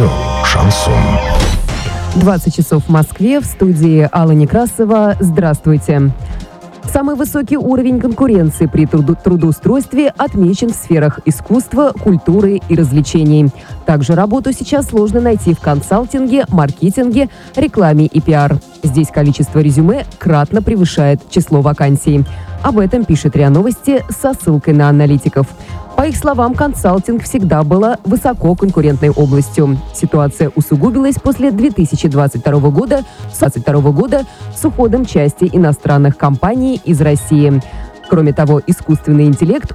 Радио «Шансон». 20 часов в Москве, в студии Алла Некрасова. Здравствуйте. Самый высокий уровень конкуренции при трудоустройстве отмечен в сферах искусства, культуры и развлечений. Также работу сейчас сложно найти в консалтинге, маркетинге, рекламе и пиар. Здесь количество резюме кратно превышает число вакансий. Об этом пишет РИА Новости со ссылкой на аналитиков. По их словам, консалтинг всегда была высококонкурентной областью. Ситуация усугубилась после 2022 года с уходом части иностранных компаний из России. Кроме того, искусственный интеллект